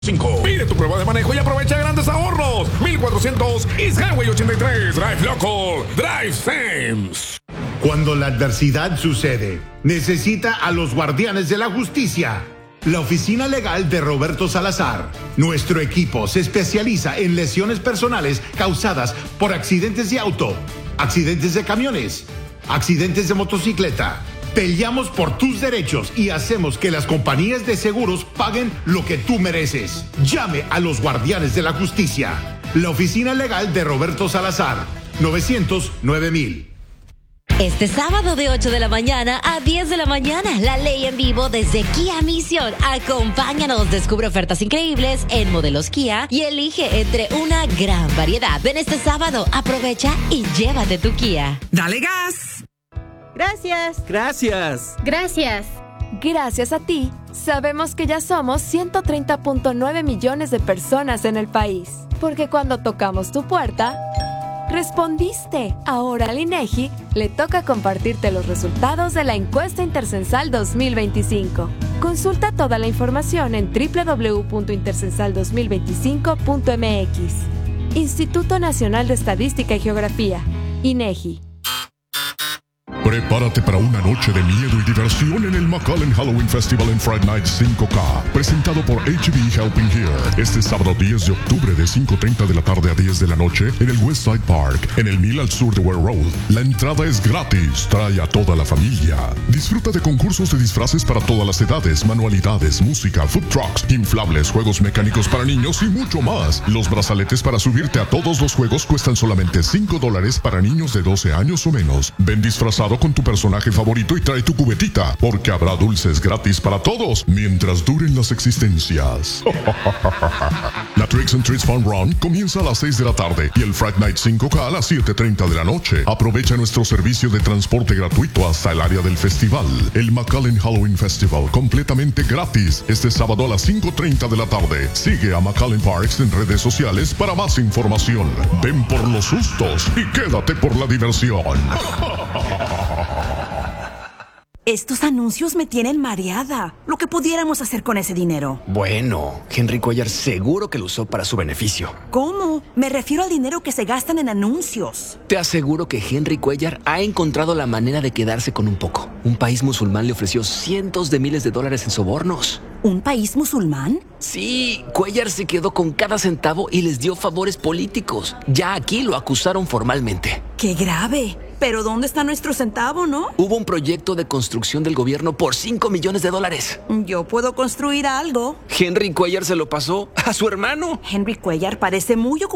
5. Pide tu prueba de manejo y aprovecha grandes ahorros. 1400 East Highway 83. Drive Local. Drive Sams. Cuando la adversidad sucede, necesita a los guardianes de la justicia. La oficina legal de Roberto Salazar. Nuestro equipo se especializa en lesiones personales causadas por accidentes de auto, accidentes de camiones, accidentes de motocicleta. Peleamos por tus derechos y hacemos que las compañías de seguros paguen lo que tú mereces. Llame a los guardianes de la justicia. La oficina legal de Roberto Salazar. 900-9000. Este sábado de 8 de la mañana a 10 de la mañana, la ley en vivo desde Kia Mission. Acompáñanos, descubre ofertas increíbles en modelos Kia y elige entre una gran variedad. Ven este sábado, aprovecha y llévate tu Kia. ¡Dale gas! Gracias. Gracias. Gracias. Gracias a ti, sabemos que ya somos 130.9 millones de personas en el país. Porque cuando tocamos tu puerta, respondiste. Ahora al INEGI le toca compartirte los resultados de la encuesta Intercensal 2025. Consulta toda la información en www.intercensal2025.mx. Instituto Nacional de Estadística y Geografía, INEGI. Prepárate para una noche de miedo y diversión en el McAllen Halloween Festival en Fright Night 5K, presentado por HB Helping Here, este sábado 10 de octubre de 5:30 de la tarde a 10 de la noche en el Westside Park, en el 1000 al sur de Ware Road. La entrada es gratis, trae a toda la familia. Disfruta de concursos de disfraces para todas las edades, manualidades, música, food trucks, inflables, juegos mecánicos para niños y mucho más. Los brazaletes para subirte a todos los juegos cuestan solamente $5 para niños de 12 años o menos. Ven disfrazado con tu personaje favorito y trae tu cubetita, porque habrá dulces gratis para todos mientras duren las existencias. La Tricks and Treats Fun Run comienza a las 6 de la tarde y el Fright Night 5K a las 7:30 de la noche. Aprovecha nuestro servicio de transporte gratuito hasta el área del festival. El McAllen Halloween Festival, completamente gratis, este sábado a las 5:30 de la tarde. Sigue a McAllen Parks en redes sociales para más información. Ven por los sustos y quédate por la diversión. Estos anuncios me tienen mareada. Lo que pudiéramos hacer con ese dinero. Bueno, Henry Cuellar seguro que lo usó para su beneficio. ¿Cómo? Me refiero al dinero que se gastan en anuncios. Te aseguro que Henry Cuellar ha encontrado la manera de quedarse con un poco. Un país musulmán le ofreció cientos de miles de dólares en sobornos. ¿Un país musulmán? Sí, Cuellar se quedó con cada centavo y les dio favores políticos. Ya aquí lo acusaron formalmente. ¡Qué grave! Pero ¿dónde está nuestro centavo, no? Hubo un proyecto de construcción del gobierno por $5 millones. Yo puedo construir algo. Henry Cuellar se lo pasó a su hermano. Henry Cuellar parece muy ocupado